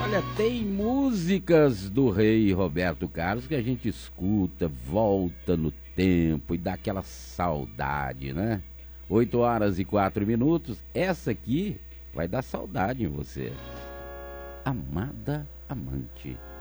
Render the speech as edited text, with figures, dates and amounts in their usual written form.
Olha, tem músicas do rei Roberto Carlos que a gente escuta, volta no tempo e dá aquela saudade, né? 8 horas e 4 minutos. Essa aqui vai dar saudade em você. Amada Amante.